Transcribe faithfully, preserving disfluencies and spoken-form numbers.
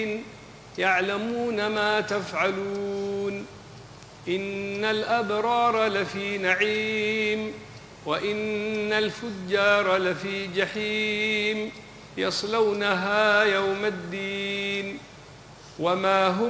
يعلمون ما تفعلون. إن الأبرار لفي نعيم وإن الفجار لفي جحيم يصلونها يوم الدين وما هم